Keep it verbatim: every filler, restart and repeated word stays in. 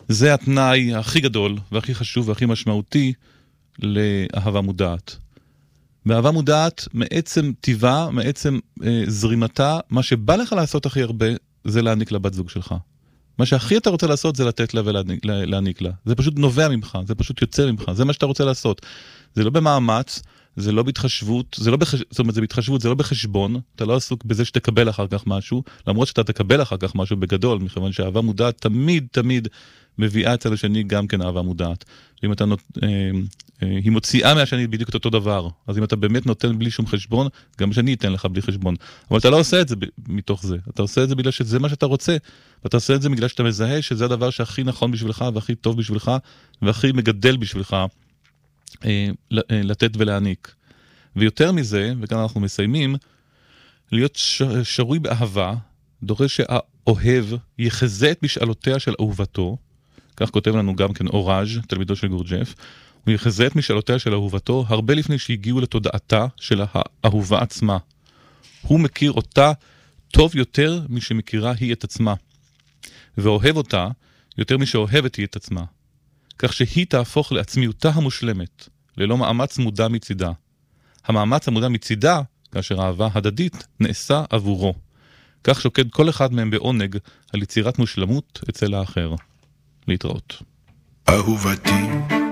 זה התנאי הכי גדול והכי חשוב והכי משמעותי לאהבה מודעת. באהבה מודעת, מעצם טבעה, מעצם אה, זרימתה, מה שבא לך לעשות הכי הרבה, זה להעניק לבת זוג שלך. מה שהכי אתה רוצה לעשות, זה לתת לה ולהעניק לה. זה פשוט נובע ממך, זה פשוט יוצא ממך, זה מה שאתה רוצה לעשות. זה לא במאמץ, זה לא בהתחשבות, זה לא בחש... זאת אומרת, זה בהתחשבות, זה לא בחשבון, אתה לא עסוק בזה שתקבל אחר כך משהו, למרות שאתה תקבל אחר כך משהו בגדול, מכיוון שאהבה מודעת תמיד, תמיד מביאה אצל השני גם כן אהבה מודעת. ואם אתה נות... אה, אה, היא מוציאה מהשני בדיוק את אותו דבר, אז אם אתה באמת נותן בלי שום חשבון, גם השני ייתן לך בלי חשבון. אבל אתה לא עושה את זה ב... מתוך זה, אתה עושה את זה בגלל שזה מה שאתה רוצה, ואתה עושה את זה בגלל שאתה מזהה שזה הדבר שהכי נכון בשבילך, והכי טוב בשבילך, והכי מגדל בשבילך, לתת ולהעניק. ויותר מזה, וכאן אנחנו מסיימים, להיות שרוי באהבה, דורש שהאוהב יחזה את משאלותיה של אהובתו, כך כותב לנו גם כן אוראז', תלמידו של גורג'ף, הוא יחזה את משאלותיה של אהובתו הרבה לפני שהגיעו לתודעתה של האהובה עצמה. הוא מכיר אותה טוב יותר משמכירה היא את עצמה, ואוהב אותה יותר משאוהבת היא את עצמה, כך שהיא תהפוך לעצמיותה המושלמת, ללא מאמץ מודע מצידה. המאמץ המודע מצידה, כאשר האהבה הדדית, נעשה עבורו. כך שוקד כל אחד מהם בעונג על יצירת מושלמות אצל האחר. להתראות. אהובתי